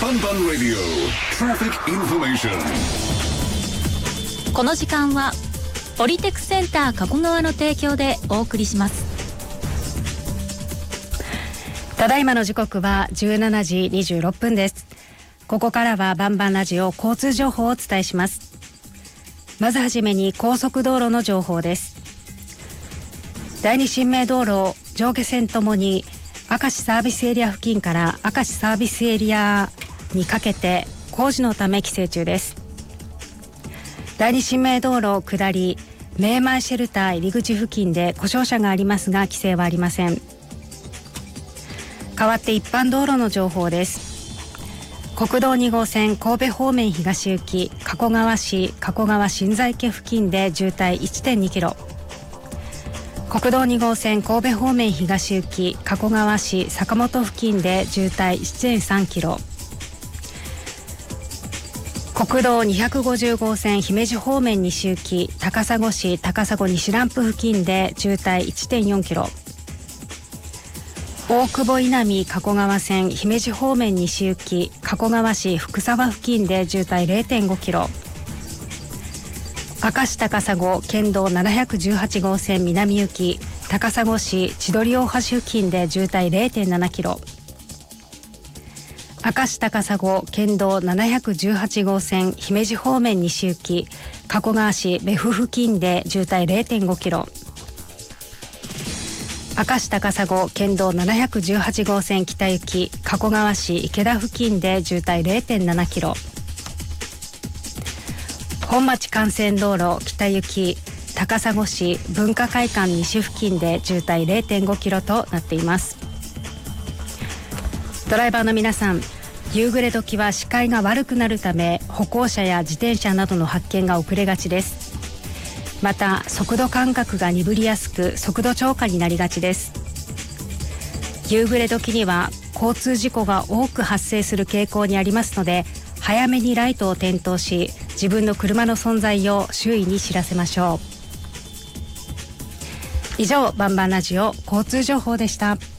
バンバンラディオトラフィックインフォメーション。 この時間はポリテクセンター加古川の提供でお送りします。 ただいまの時刻は17時26分です。ここからはバンバンラジオ交通情報をお伝えします。まずはじめに高速道路の情報です。第二新名道路上下線ともに明石サービスエリア付近から明石サービスエリアにかけて工事のため規制中です。第二新名道路下り明前シェルター入り口付近で故障車がありますが規制はありません。代わって一般道路の情報です。国道2号線神戸方面東行き加古川市加古川新在家付近で渋滞 1.2 キロ。国道2号線神戸方面東行き加古川市坂本付近で渋滞 1.3 キロ。国道250号線姫路方面西行き高砂市高砂西ランプ付近で渋滞 1.4 キロ。大久保稲見加古川線姫路方面西行き加古川市福沢付近で渋滞 0.5 キロ。明石高砂県道718号線南行き高砂市千鳥大橋付近で渋滞 0.7 キロ。明石高砂県道718号線姫路方面西行き加古川市別府付近で渋滞 0.5 キロ。明石高砂県道718号線北行き加古川市池田付近で渋滞 0.7 キロ。本町幹線道路北行き高砂市文化会館西付近で渋滞 0.5 キロとなっています。ドライバーの皆さん、夕暮れ時は視界が悪くなるため歩行者や自転車などの発見が遅れがちです。また速度感覚が鈍りやすく速度超過になりがちです。夕暮れ時には交通事故が多く発生する傾向にありますので、早めにライトを点灯し自分の車の存在を周囲に知らせましょう。以上バンバンラジオ交通情報でした。